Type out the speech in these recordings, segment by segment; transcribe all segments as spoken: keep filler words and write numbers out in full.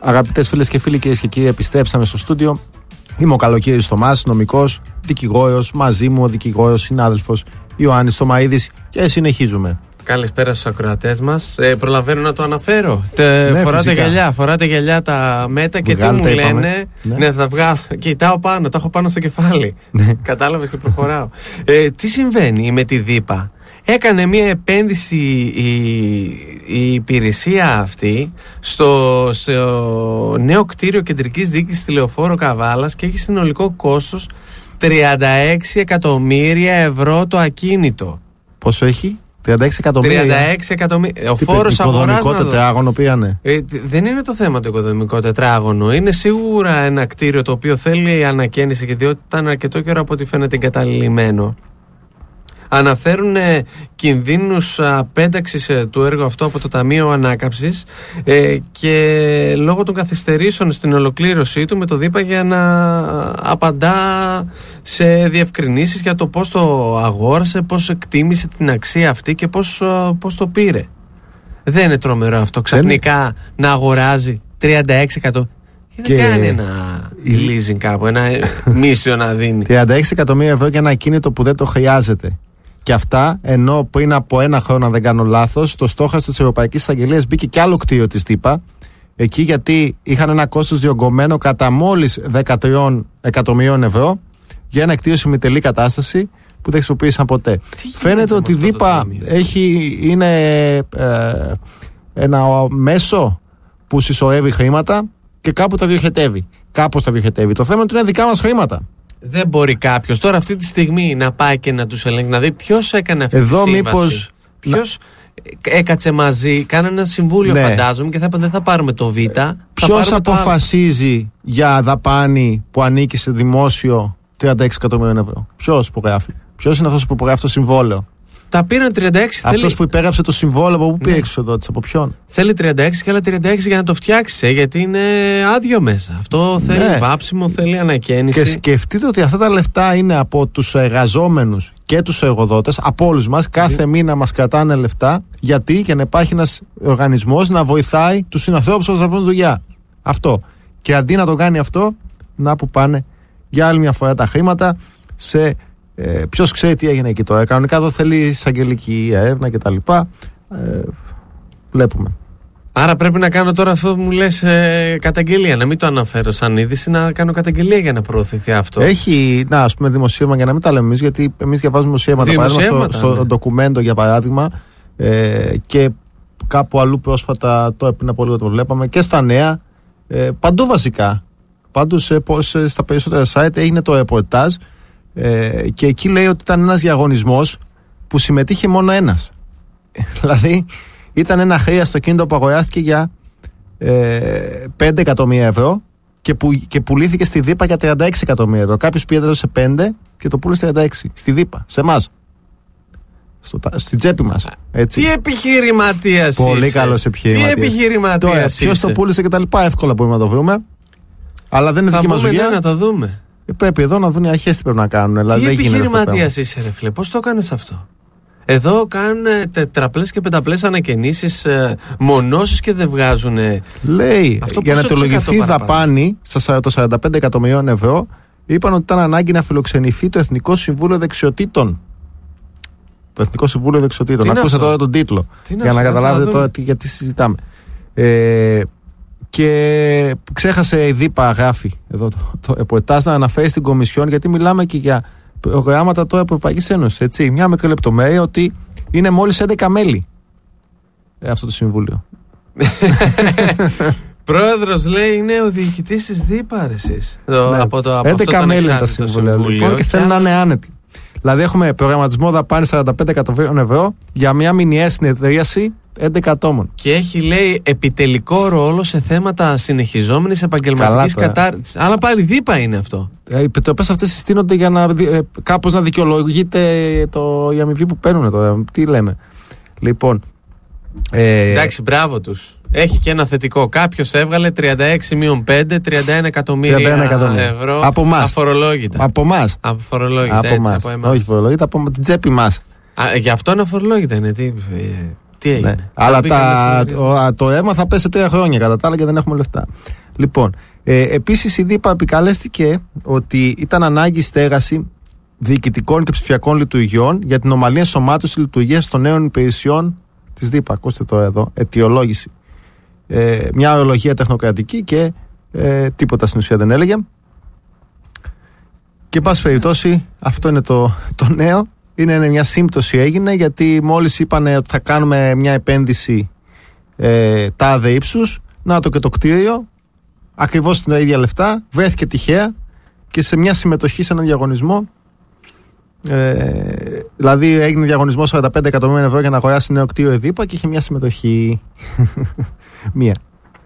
Αγαπητές φίλες και φίλοι, κυρίες και κύριοι, επιστρέψαμε στο στούντιο. Είμαι ο Καλοκαίρης Θωμάς, νομικός, δικηγόρος. Μαζί μου ο δικηγόρος συνάδελφος Ιωάννης Θωμαίδης και συνεχίζουμε. Καλησπέρα στους ακροατές μας. Ε, προλαβαίνω να το αναφέρω. Τε, ναι, φοράτε φυσικά. γυαλιά, φοράτε γυαλιά τα μέτα και Βγάλτε, τι μου είπαμε. λένε. Ναι. Ναι, θα βγάλω. Κοιτάω πάνω, τα έχω πάνω στο κεφάλι. Κατάλαβες και προχωράω. ε, τι συμβαίνει με τη ΔΥΠΑ? Έκανε μια επένδυση η, η υπηρεσία αυτή στο, στο νέο κτίριο κεντρικής διοίκησης τηλεοφόρου Καβάλας και έχει συνολικό κόστος τριάντα έξι εκατομμύρια ευρώ το ακίνητο. Πόσο έχει? τριάντα έξι εκατομμύρια. τριάντα έξι εκατομμύρια. Ο Τι φόρος είπε, αγοράς. οικοδομικό τετράγωνο πήγανε. Ε, δεν είναι το θέμα το οικοδομικό τετράγωνο. Είναι σίγουρα ένα κτίριο το οποίο θέλει ανακαίνιση και διότι ήταν αρκετό καιρό από ό,τι φαίνεται εγκαταλειμμένο. Αναφέρουν ε, κινδύνους απένταξης ε, του έργου αυτό από το Ταμείο Ανάκαμψης ε, και λόγω των καθυστερήσεων στην ολοκλήρωσή του με το ΔΥΠΑ για να απαντά σε διευκρινήσεις για το πώς το αγόρασε, πώς εκτίμησε την αξία αυτή και πώς, πώς το πήρε. Δεν είναι τρομερό αυτό ξαφνικά να αγοράζει τριάντα έξι εκατομμύρια. Και δεν κάνει ένα leasing κάπου, ένα μίσιο να δίνει. τριάντα έξι εκατομμύρια ευρώ για ένα ακίνητο που δεν το χρειάζεται. Και αυτά ενώ πριν από ένα χρόνο, αν δεν κάνω λάθος, στο στόχαστρο της Ευρωπαϊκής Εισαγγελίας μπήκε και άλλο κτίριο της ΔΥΠΑ. Εκεί γιατί είχαν ένα κόστος διωγγωμένο κατά μόλις δεκατρία εκατομμυρίων ευρώ για ένα κτίριο σε μητελή κατάσταση που δεν χρησιμοποίησαν ποτέ. Φαίνεται ότι η ΔΥΠΑ έχει, είναι ε, ένα μέσο που συσσωρεύει χρήματα και κάπου τα διοχετεύει. Κάπως τα διοχετεύει. Το θέμα είναι ότι είναι δικά μας χρήματα. Δεν μπορεί κάποιος τώρα αυτή τη στιγμή να πάει και να τους ελέγξει, να δει ποιος έκανε αυτή Εδώ τη σύμβαση. μήπως... Ποιος έκατσε μαζί, κάνανε ένα συμβούλιο, ναι, φαντάζομαι, και θα είπαν δεν θα πάρουμε το Β. Ποιος αποφασίζει για δαπάνη που ανήκει σε δημόσιο τριάντα έξι εκατομμύρια ευρώ? Ποιος υπογράφει? Ποιος είναι αυτός που υπογράφει το συμβόλαιο? Τα πήραν τριάντα έξι. Αυτός θέλει... που υπέγραψε το συμβόλαιο, από πού πήρε Ναι. εξοδότηση, από ποιον? Θέλει τριάντα έξι και άλλα τριάντα έξι για να το φτιάξει, ε, γιατί είναι άδειο μέσα. Αυτό θέλει Ναι. βάψιμο, θέλει ανακαίνιση. Και σκεφτείτε ότι αυτά τα λεφτά είναι από τους εργαζόμενους και τους εργοδότες, από όλους μας. Κάθε μήνα μας κρατάνε λεφτά. Γιατί? Για να υπάρχει ένας οργανισμός να βοηθάει τους συνανθρώπους μας να βρουν δουλειά. Αυτό. Και αντί να το κάνει αυτό, να που πάνε για άλλη μια φορά τα χρήματα σε. Ε, ποιος ξέρει τι έγινε εκεί τώρα. Κανονικά εδώ θέλει εισαγγελική έρευνα κτλ. Ε, βλέπουμε. Άρα πρέπει να κάνω τώρα αυτό που μου λες, ε, καταγγελία. Να μην το αναφέρω σαν είδηση, να κάνω καταγγελία για να προωθηθεί αυτό. Έχει, να ας πούμε, δημοσίευμα, για να μην τα λέμε εμείς, γιατί εμείς διαβάζουμε δημοσίευματα. Δημοσιεύματα, στο, στο ναι. ντοκουμέντο για παράδειγμα, ε, και κάπου αλλού πρόσφατα, τώρα πριν από λίγο το βλέπαμε, και στα νέα, ε, παντού βασικά. Παντού σε, σε, στα περισσότερα site έγινε το ρεπορτάζ. Ε, και εκεί λέει ότι ήταν ένας διαγωνισμός που συμμετείχε μόνο ένας. Δηλαδή ήταν ένα χρέας στο κίνητο που αγοράστηκε για ε, πέντε εκατομμύρια ευρώ και, που, και πουλήθηκε στη ΔΥΠΑ για τριάντα έξι εκατομμύρια ευρώ. Κάποιος πήγε έδωσε πέντε και το πούλησε τριάντα έξι στη ΔΥΠΑ, σε εμάς, στο, στην τσέπη μας, έτσι. Τι επιχειρηματίας είσαι. Πολύ καλός επιχειρηματίας. Τι επιχειρηματίας είσαι. Ποιος το πούλησε και τα λοιπά, εύκολα μπορούμε να το βρούμε. Αλλά δεν είναι θα δική μας πούμε, δουλειά. ναι, να το δούμε. Πρέπει εδώ να δουν οι αρχές τι πρέπει να κάνουν. Δηλαδή, Τι δεν γίνεται αυτό το επιχειρηματίας είσαι, ρε φίλε, πώς το έκανες αυτό? Εδώ κάνουν τετραπλές και πενταπλές ανακαινήσεις, ε, μονώσεις και δεν βγάζουν. Λέει, αυτό για να πόσο αιτιολογηθεί τοις εκατό δαπάνη στα το σαράντα πέντε εκατομμυρίων ευρώ, είπαν ότι ήταν ανάγκη να φιλοξενηθεί το Εθνικό Συμβούλιο Δεξιοτήτων. Το Εθνικό Συμβούλιο Δεξιοτήτων. Ακούστε τώρα τον τίτλο, για αυτό, να καταλάβετε να τώρα τι, γιατί συζητάμε. Ε, και ξέχασε η ΔΥΠΑ, γράφει εδώ το, το ρεπορτάζ, να αναφέρει στην Κομισιόν, γιατί μιλάμε και για προγράμματα τώρα Ευρωπαϊκής Ένωσης. Έτσι. Μια μικρή λεπτομέρεια, ότι είναι μόλις έντεκα μέλη ε, αυτό το συμβούλιο. Πρόεδρος, λέει, είναι ο διοικητής της ΔΥΠΑ, ρε, εσείς. Το, Ναι. από το, από έντεκα μέλη τα συμβούλια, λοιπόν, και θέλουν να είναι άνετοι. Δηλαδή έχουμε προγραμματισμό δαπάνη σαράντα πέντε εκατομμυρίων ευρώ για μια μηνιαία συνεδρίαση έντεκα ατόμων. Και έχει, λέει, επιτελικό ρόλο σε θέματα συνεχιζόμενης επαγγελματικής κατάρτισης. Αλλά πάλι ΔΥΠΑ είναι αυτό. Οι επιτροπές αυτές συστήνονται για να ε, κάπως να δικαιολογείται το, η αμοιβή που παίρνουν τώρα. Τι λέμε. Λοιπόν. Ε, Εντάξει, μπράβο τους. Έχει και ένα θετικό. Κάποιος έβγαλε τριάντα έξι μείον πέντε, τριάντα ένα εκατομμύρια ευρώ από εμάς. Αφορολόγητα. Από εμάς. Αφορολόγητα. Από εμάς. Όχι φορολόγητα, από την τσέπη μας. Α, γι' αυτό είναι αφορολόγητα. Είναι τι, Τι έγινε. Ναι. Αλλά τα, το, το αίμα θα πέσει τρία χρόνια κατά τα άλλα και δεν έχουμε λεφτά. Λοιπόν, ε, επίσης η ΔΥΠΑ επικαλέστηκε ότι ήταν ανάγκη στέγαση διοικητικών και ψηφιακών λειτουργιών για την ομαλή ενσωμάτωση λειτουργίας των νέων υπηρεσιών της ΔΥΠΑ. Ακούστε το εδώ, αιτιολόγηση. Ε, μια ορολογία τεχνοκρατική και ε, τίποτα στην ουσία δεν έλεγε. Και εν πάση περιπτώσει, αυτό είναι το, το νέο. Είναι μια σύμπτωση έγινε, γιατί μόλις είπανε ότι θα κάνουμε μια επένδυση ε, τάδε ύψους, να το και το κτίριο, ακριβώς στην ίδια λεφτά, βρέθηκε τυχαία και σε μια συμμετοχή σε έναν διαγωνισμό. Ε, δηλαδή έγινε διαγωνισμό σαράντα πέντε εκατομμύρια ευρώ για να αγοράσει νέο κτίριο η ΔΥΠΑ και είχε μια συμμετοχή. μία.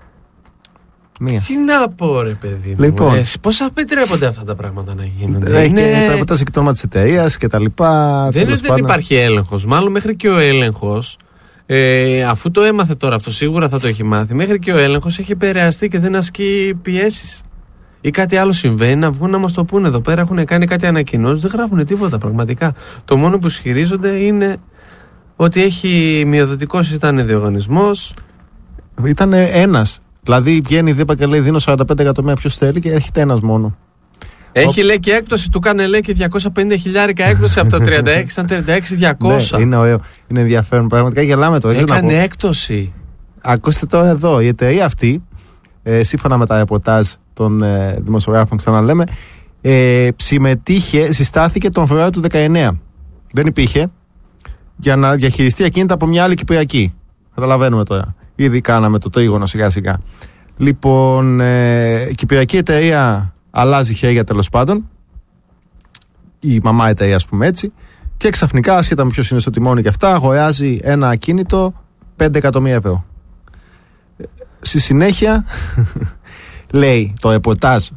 Μία. Τι να πω, ρε παιδί μου. Λοιπόν, ε, πώς επιτρέπονται αυτά τα πράγματα να γίνονται. Έχει είναι... και τα εκτόματα της εταιρείας και τα λοιπά. Δεν είναι ότι δεν υπάρχει έλεγχος. Μάλλον μέχρι και ο έλεγχος, ε, αφού το έμαθε τώρα αυτό, σίγουρα θα το έχει μάθει. Μέχρι και ο έλεγχος έχει επηρεαστεί και δεν ασκεί πιέσεις. Ή κάτι άλλο συμβαίνει, να βγουν να μας το πούνε. Εδώ πέρα έχουν κάνει κάτι ανακοινώσεις, δεν γράφουν τίποτα πραγματικά. Το μόνο που ισχυρίζονται είναι ότι έχει μειοδοτικός, ήταν διαγωνισμός. Ήταν ένας. Δηλαδή βγαίνει η ΔΥΠΑ και λέει: δίνω σαράντα πέντε εκατομμύρια, ποιος θέλει, και έρχεται ένας μόνο. Έχει, λέει, και έκπτωση, του κάνε, λέει, και διακόσια πενήντα χιλιάρικα έκπτωση από το τριάντα έξι, ήταν τριάντα έξι διακόσια. Ναι, είναι ωραίο, είναι ενδιαφέρον. Πραγματικά γελάμε το. Έκανε έκπτωση. Ακούστε το εδώ. Η εταιρεία αυτή, ε, σύμφωνα με τα ρεπορτάζ των ε, δημοσιογράφων, ξαναλέμε, ε, συμμετείχε, συστάθηκε τον Φεβρουάριο του δεκαεννέα. Δεν υπήρχε για να διαχειριστεί ακίνητα από μια άλλη Κυπριακή. Καταλαβαίνουμε τώρα. Ήδη κάναμε το τρίγωνο σιγά σιγά. Λοιπόν, ε, η Κυπριακή εταιρεία αλλάζει χέρια, τέλος πάντων. Η μαμά εταιρεία, ας πούμε έτσι. Και ξαφνικά, άσχετα με ποιος είναι στο τιμόνι και αυτά, αγοράζει ένα ακίνητο πέντε εκατομμύρια ευρώ. Στη συνέχεια, λέει το ρεπορτάζ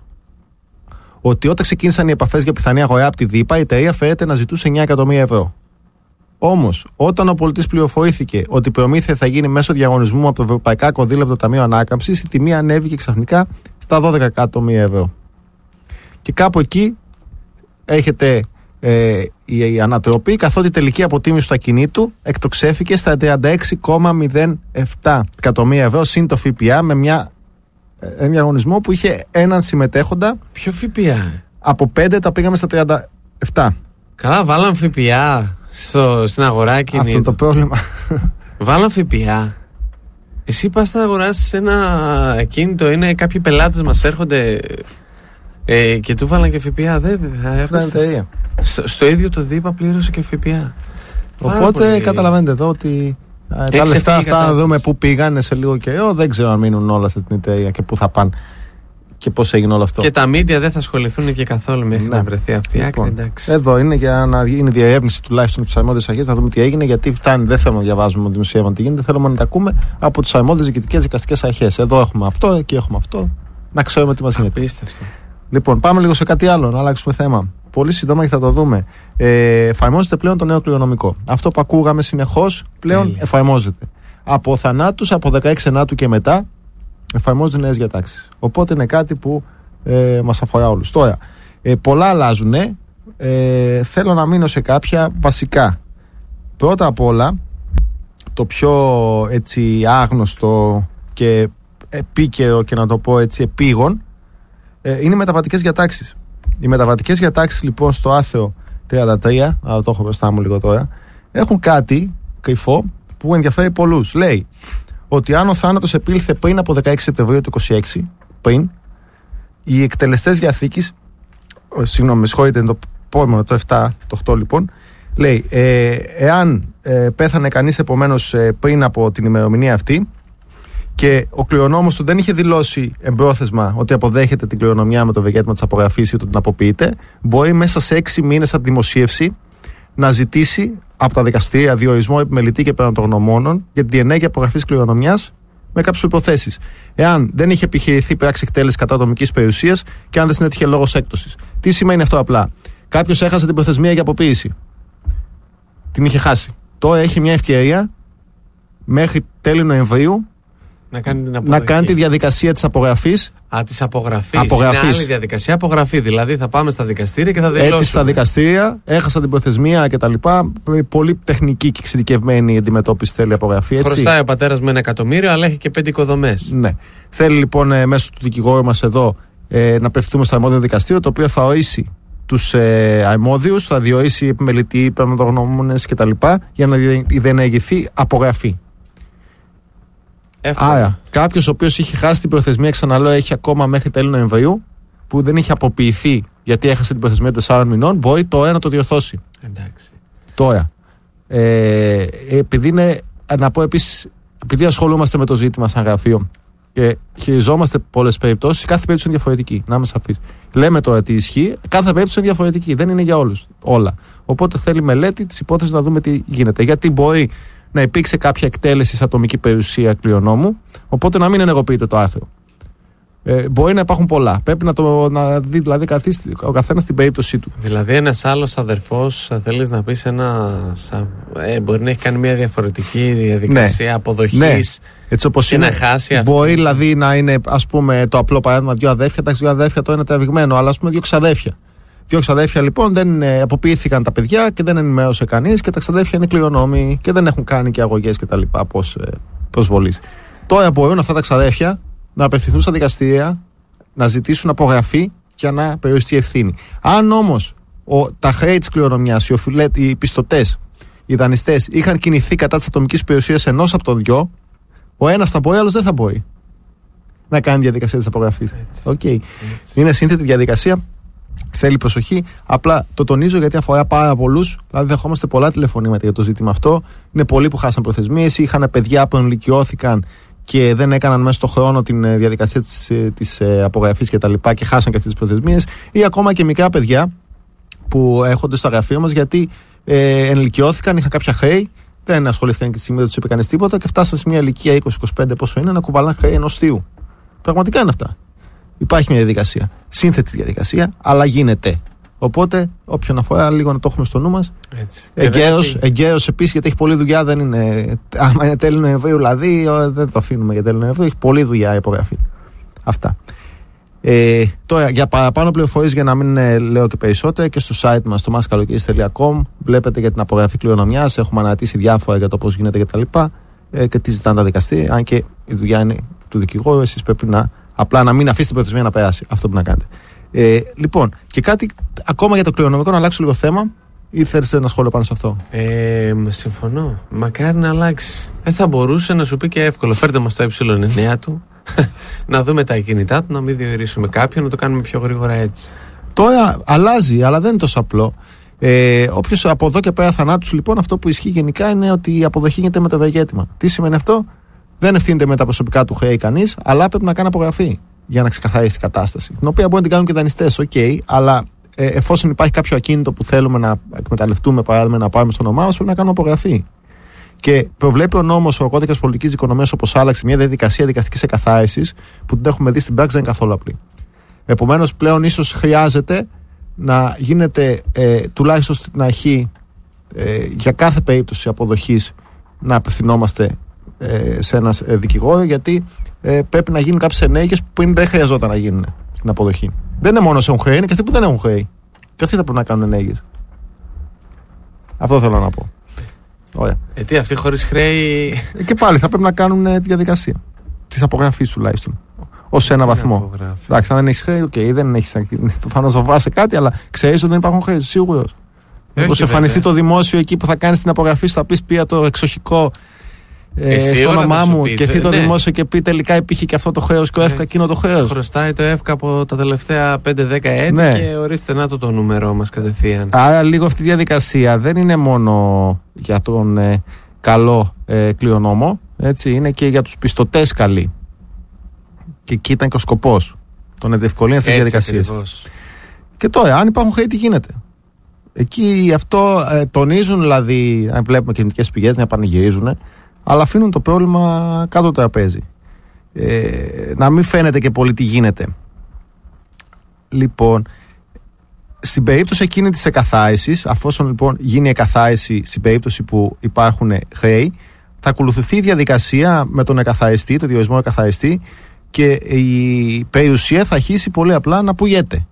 ότι όταν ξεκίνησαν οι επαφές για πιθανή αγορά από τη ΔΥΠΑ, η εταιρεία φέρεται να ζητούσε εννέα εκατομμύρια ευρώ. Όμως, όταν ο πολιτής πληροφορήθηκε ότι η προμήθεια θα γίνει μέσω διαγωνισμού από το Ευρωπαϊκά Κονδύλια από το Ταμείο Ανάκαμψης, η τιμή ανέβηκε ξαφνικά στα δώδεκα εκατομμύρια ευρώ. Και κάπου εκεί έχετε ε, η, η ανατροπή, καθότι η τελική αποτίμηση του ακινήτου εκτοξεύθηκε στα τριάντα έξι κόμμα μηδέν επτά εκατομμύρια ευρώ συν το ΦΠΑ, με μια, ένα διαγωνισμό που είχε έναν συμμετέχοντα. Ποιο ΦΠΑ? Από πέντε τα πήγαμε στα τριάντα επτά. Καλά, βάλαν ΦΠΑ στο, στην αγορά ακινήτου. Αυτό το πρόβλημα. Βάλαν ΦΠΑ. Εσύ πας να αγοράσεις ένα ακίνητο, είναι κάποιοι πελάτες μας έρχονται ε, και του βάλαν και ΦΠΑ. Δεν, Αυτά είναι εταιρεία. Στο, στο ίδιο το ΔΥΠΑ πλήρωσε και ΦΠΑ. Οπότε πολύ... καταλαβαίνετε εδώ ότι ε, τα λεφτά αυτά να δούμε πού πήγανε σε λίγο καιρό. Δεν ξέρω αν μείνουν όλα σε την εταιρεία και πού θα πάνε και πώς έγινε όλο αυτό. Και τα μίντια δεν θα ασχοληθούν και καθόλου μέχρι ναι. να βρεθεί αυτή η άκρη. Λοιπόν, εδώ είναι για να γίνει διερεύνηση τουλάχιστον από τις αρμόδιες αρχές, να δούμε τι έγινε. Γιατί φτάνει, δεν θέλουμε να διαβάζουμε δημοσίευμα τι γίνεται, θέλουμε να τα ακούμε από τις αρμόδιες διοικητικές δικαστικές αρχές. Εδώ έχουμε αυτό, εκεί έχουμε αυτό. Να ξέρουμε τι μας γίνεται. Απίστευτο. Λοιπόν, πάμε λίγο σε κάτι άλλο, να αλλάξουμε θέμα. Πολύ σύντομα και θα το δούμε. Ε, εφαρμόζεται πλέον το νέο κληρονομικό. Αυτό που ακούγαμε συνεχώς πλέον Τέλεια. εφαρμόζεται. Από θανάτους, από δεκαέξι Ενάτου και μετά, εφαρμόζονται νέες διατάξεις. Οπότε είναι κάτι που ε, μας αφορά όλους. Τώρα, ε, πολλά αλλάζουν. Ε, θέλω να μείνω σε κάποια βασικά. Πρώτα απ' όλα, το πιο έτσι άγνωστο και επίκαιρο και να το πω έτσι επίγον, ε, είναι οι μεταβατικές διατάξεις. Οι μεταβατικές διατάξεις λοιπόν στο άρθρο τριάντα τρία, αλλά το έχω μπροστά μου λίγο τώρα, έχουν κάτι κρυφό που ενδιαφέρει πολλούς. Λέει ότι αν ο θάνατος επήλθε πριν από δεκαέξι Σεπτεμβρίου του είκοσι έξι, πριν, οι εκτελεστές διαθήκης, συγγνώμη, με συγχωρείτε, είναι το επόμενο, το επτά, το οκτώ λοιπόν, λέει, ε, εάν ε, πέθανε κανείς επομένως ε, πριν από την ημερομηνία αυτή και ο κληρονόμος του δεν είχε δηλώσει εμπρόθεσμα ότι αποδέχεται την κληρονομιά με το ευεργέτημα της απογραφής ή του την αποποιείται, μπορεί μέσα σε έξι μήνες από τη δημοσίευση να ζητήσει από τα δικαστήρια διορισμό επιμελητή και πέραν για την διενέργεια απογραφής κληρονομιάς με κάποιες προϋποθέσεις. Εάν δεν είχε επιχειρηθεί πράξη εκτέλεση κατά ατομικής περιουσίας και αν δεν συνέτυχε λόγος έκπτωσης. Τι σημαίνει αυτό απλά? Κάποιος έχασε την προθεσμία για αποποίηση. Την είχε χάσει. Τώρα έχει μια ευκαιρία μέχρι τέλη Νοεμβρίου Να κάνει, την αποδοχή. να κάνει τη διαδικασία της απογραφής. Α, της απογραφής. απογραφής. Είναι άλλη διαδικασία, απογραφή. Δηλαδή θα πάμε στα δικαστήρια και θα δηλώσουμε. Έτσι στα δικαστήρια, έχασα την προθεσμία κτλ. Πολύ τεχνική και εξειδικευμένη αντιμετώπιση θέλει απογραφή. Έτσι. Χρωστάει ο πατέρας με ένα εκατομμύριο, αλλά έχει και πέντε οικοδομές. Ναι. Θέλει λοιπόν ε, μέσω του δικηγόρου μας εδώ ε, να απευθυνθούμε στο αρμόδιο δικαστήριο, το οποίο θα ορίσει τους ε, αρμόδιους, θα διορίσει επιμελητή, πραγματογνώμονες κτλ. Για να διενεργηθεί απογραφή. Εύκολα. Άρα, κάποιος ο οποίος είχε χάσει την προθεσμία, ξαναλέω, έχει ακόμα μέχρι τέλη Νοεμβρίου, που δεν είχε αποποιηθεί γιατί έχασε την προθεσμία τεσσάρων μηνών, μπορεί τώρα να το διορθώσει. Εντάξει. Τώρα. Ε, επειδή είναι, να πω επίσης, επειδή ασχολούμαστε με το ζήτημα σαν γραφείο και χειριζόμαστε πολλές περιπτώσεις, κάθε περίπτωση είναι διαφορετική. Να είμαι σαφής. Λέμε τώρα τι ισχύει, κάθε περίπτωση είναι διαφορετική. Δεν είναι για όλους όλα. Οπότε θέλει μελέτη της υπόθεσης να δούμε τι γίνεται. Γιατί μπορεί να υπήρξε κάποια εκτέλεση σε ατομική περιουσία κληρονόμου, οπότε να μην ενεργοποιείται το άρθρο. Ε, μπορεί να υπάρχουν πολλά. Πρέπει να το να δει δηλαδή, ο καθένας την περίπτωσή του. Δηλαδή, ένας άλλος αδερφός, θέλεις να πεις ένα. Ε, μπορεί να έχει κάνει μια διαφορετική διαδικασία ναι. αποδοχής. Ναι. Έτσι όπως και είναι, να χάσει αυτή. Μπορεί δηλαδή να είναι, ας πούμε, το απλό παράδειγμα δύο αδέρφια. Εντάξει, δύο αδέρφια το είναι τραβηγμένο, αλλά ας πούμε δύο ξαδέρφια. Δύο ξαδέρφια λοιπόν δεν ε, αποποιήθηκαν τα παιδιά και δεν ενημέρωσε κανείς και τα ξαδέρφια είναι κληρονόμοι και δεν έχουν κάνει και αγωγές και τα λοιπά προς ε, προσβολής. Τώρα μπορούν αυτά τα ξαδέρφια να απευθυνθούν στα δικαστήρια, να ζητήσουν απογραφή για να περιοριστεί η ευθύνη. Αν όμως ο, τα χρέη της κληρονομιάς, οι, οφειλέ, οι πιστωτές, οι δανειστές είχαν κινηθεί κατά της ατομικής περιουσίας ενός από τον δυο, ο ένας θα μπορεί, ο άλλος δεν θα μπορεί να κάνει διαδικασία της απογραφής. Okay. Είναι σύνθετη διαδικασία. Θέλει προσοχή. Απλά το τονίζω γιατί αφορά πάρα πολλούς. Δηλαδή, δεχόμαστε πολλά τηλεφωνήματα για το ζήτημα αυτό. Είναι πολλοί που χάσαν προθεσμίες ή είχαν παιδιά που ενηλικιώθηκαν και δεν έκαναν μέσα στο χρόνο την διαδικασία της, της απογραφής και τα λοιπά και χάσαν και αυτές τις προθεσμίες. Ή ακόμα και μικρά παιδιά που έρχονται στο γραφείο μας γιατί ε, ενηλικιώθηκαν, είχαν κάποια χρέη, δεν ασχολήθηκαν και τη στιγμή δεν τους είπε κανείς τίποτα και φτάσαν σε μια ηλικία είκοσι είκοσι πέντε πόσο είναι να κουβαλάνε χρέη ενός θείου. Πραγματικά είναι αυτά. Υπάρχει μια διαδικασία. Σύνθετη διαδικασία, αλλά γίνεται. Οπότε, όποιον αφορά, λίγο να το έχουμε στο νου μας. Εγκαίρος, εγκαίρος επίσης, γιατί έχει πολλή δουλειά. Δεν είναι, άμα είναι τέλη Νοεμβρίου, δηλαδή, δεν το αφήνουμε για τέλη Νοεμβρίου. Έχει πολλή δουλειά η υπογραφή. Αυτά. Ε, τώρα, για παραπάνω πληροφορίες, για να μην ε, λέω και περισσότερα, και στο site μας, στο maskalokiris τελεία com, βλέπετε για την απογραφή κληρονομιάς. Έχουμε αναρτήσει διάφορα για το πώς γίνεται κτλ. Ε, και τι ζητάνε τα δικαστήρια. Αν και η δουλειά είναι του δικηγόρου, εσείς πρέπει να. Απλά να μην αφήσετε την προθεσμία να περάσει. Αυτό που να κάνετε. Ε, λοιπόν, και κάτι ακόμα για το κληρονομικό, να αλλάξω λίγο θέμα. Ή θέλεις ένα σχόλιο πάνω σε αυτό? Ε, συμφωνώ. Μακάρι να αλλάξει. Δεν θα μπορούσε να σου πει και εύκολο. Φέρτε μας το ε εννιά του, να δούμε τα κινητά του, να μην διορίσουμε κάποιον, να το κάνουμε πιο γρήγορα έτσι. Τώρα αλλάζει, αλλά δεν είναι τόσο απλό. Ε, Όποιος από εδώ και πέρα θανάτους, λοιπόν, αυτό που ισχύει γενικά είναι ότι η αποδοχή γίνεται με το ευεργέτημα. Τι σημαίνει αυτό? Δεν ευθύνεται με τα προσωπικά του χρέη κανείς, αλλά πρέπει να κάνει απογραφή για να ξεκαθαρίσει την κατάσταση. Την οποία μπορεί να την κάνουν και δανειστές, οκ, okay, αλλά ε, εφόσον υπάρχει κάποιο ακίνητο που θέλουμε να εκμεταλλευτούμε, παράδειγμα να πάρουμε στο όνομά μας, πρέπει να κάνουμε απογραφή. Και προβλέπει ο νόμος, ο κώδικας πολιτικής δικονομίας, όπως άλλαξε, μια διαδικασία δικαστικής εκαθάρισης που την έχουμε δει στην πράξη, δεν είναι καθόλου απλή. Επομένως, πλέον ίσως χρειάζεται να γίνεται ε, τουλάχιστον στην αρχή ε, για κάθε περίπτωση αποδοχής να απευθυνόμαστε σε ένα δικηγόρο, γιατί ε, πρέπει να γίνουν κάποιες ενέργειες που πριν δεν χρειαζόταν να γίνουν στην αποδοχή. Δεν είναι μόνο σε έχουν χρέη, είναι και αυτοί που δεν έχουν χρέη. Και αυτοί θα πρέπει να κάνουν ενέργειες. Αυτό θέλω να πω. Ωραία. Ε, τι, αυτοί χωρίς χρέη. Ε, και πάλι θα πρέπει να κάνουν ε, τη διαδικασία της απογραφής τουλάχιστον. Ως ένα βαθμό. Εντάξει, αν δεν έχεις χρέη, okay, δεν έχεις. Προφανώς φοβάσαι κάτι, αλλά ξέρεις ότι δεν υπάρχουν χρέη, σίγουρος. Όπως εμφανιστεί το δημόσιο εκεί που θα κάνεις την απογραφή, θα πεις πήρα το εξοχικό. Ε, στο όνομά μου και θεί το ναι. δημόσιο και πει τελικά υπήρχε και αυτό το χρέος και ο ΕΦΚΑ εκείνο το χρέος. Χρωστάει το ΕΦΚΑ από τα τελευταία πέντε δέκα έτη ναι. και ορίστε να το το νούμερό μας κατευθείαν. Άρα λίγο αυτή η διαδικασία δεν είναι μόνο για τον ε, καλό ε, κληρονόμο, έτσι, είναι και για τους πιστωτές καλή. Και εκεί ήταν και ο σκοπός, τον διευκολύνει στις διαδικασίες. Και τώρα, αν υπάρχουν χρέη, τι γίνεται? Εκεί αυτό ε, τονίζουν, δηλαδή, αν βλέπουμε κινητικές πηγές να πανηγυρίζουν, αλλά αφήνουν το πρόβλημα κάτω το τραπέζι. Ε, να μην φαίνεται και πολύ τι γίνεται. Λοιπόν, στην περίπτωση εκείνη της εκαθάρισης, αφόσον λοιπόν γίνει εκαθάριση στην περίπτωση που υπάρχουν χρέη, θα ακολουθηθεί η διαδικασία με τον εκαθαριστή, το διορισμό εκαθαριστή, και η περιουσία θα αρχίσει πολύ απλά να πουλιέται.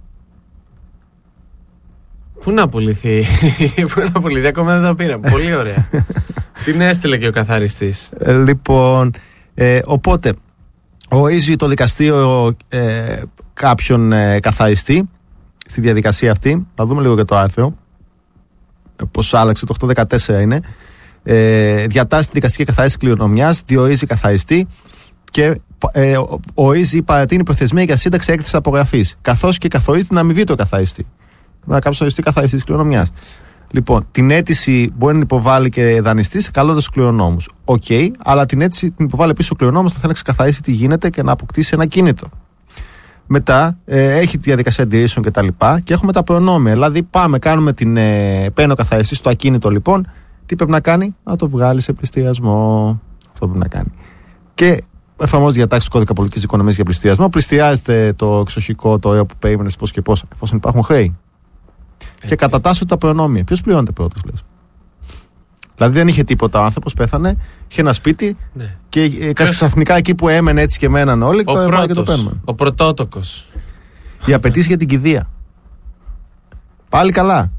Πού να πουληθεί, πού να πουληθεί, ακόμα δεν τα πήραμε. Πολύ ωραία. Την έστειλε και ο καθαριστής. Ε, λοιπόν, ε, οπότε ορίζει το δικαστήριο ε, κάποιον ε, καθαριστή στη διαδικασία αυτή. Θα δούμε λίγο και το άρθρο, πώς άλλαξε, το οκτακόσια δεκατέσσερα είναι. Ε, διατάσσει τη δικαστική καθαρίστηση κληρονομιάς, διορίζει καθαριστή και ε, ορίζει παρατείνει προθεσμία για σύνταξη έκθεσης απογραφής, καθώς και καθορίζει την αμοιβή του καθαριστή. Να κάποιος οριστεί καθαριστή της κληρονομιάς. Λοιπόν, την αίτηση μπορεί να υποβάλει και δανειστής καλώντας τους κληρονόμους. Οκ, okay, αλλά την αίτηση την υποβάλλει επίσης ο κληρονόμος, θα θέλει να ξεκαθαρίσει τι γίνεται και να αποκτήσει ένα κίνητο. Μετά ε, έχει τη διαδικασία αντιρρήσεων και τα λοιπά και έχουμε τα προνόμια. Δηλαδή, πάμε, κάνουμε την. Ε, παίρνει ο καθαριστής στο ακίνητο, λοιπόν, τι πρέπει να κάνει, να το βγάλει σε πληστηριασμό. Αυτό πρέπει να κάνει. Και εφαρμόζει διατάξεις του κώδικα πολιτικής οικονομίας για πληστηριασμό. Πληστηριάζεται το εξοχικό, το ωραίο που περίμενε πώς και πώς, εφόσον υπάρχουν χρέη. Έτσι. Και κατατάσσονται τα προνόμια. Ποιος πληρώνεται πρώτος, λες? Δηλαδή δεν είχε τίποτα ο άνθρωπος, πέθανε, είχε ένα σπίτι, ναι. Και ε, ξαφνικά εκεί που έμενε έτσι και μέναν όλοι, το έβαλε και το παίρνουμε. Ο πρωτότοκος. Η απαιτήση για την κηδεία. Πάλι καλά.